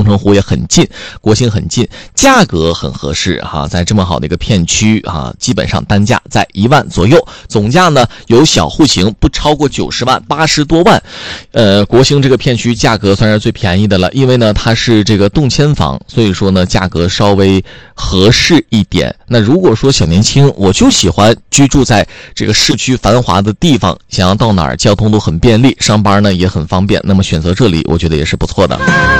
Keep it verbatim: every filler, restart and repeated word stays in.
城湖也很近，国兴很近，价格很合适哈，在这么好的一个片区啊，基本上单价在一万左右，总价呢有小户型不超过九十万，八十多万。呃，国兴这个片区价格算是最便宜的了，因为呢它是这个动迁房，所以说呢价格稍微合适一点。那如果说小年轻，我就喜欢居住在这个市区繁华的地方，想要到哪儿交通都很便利，上班呢也很方便，那么选择这里我觉得也是不错的。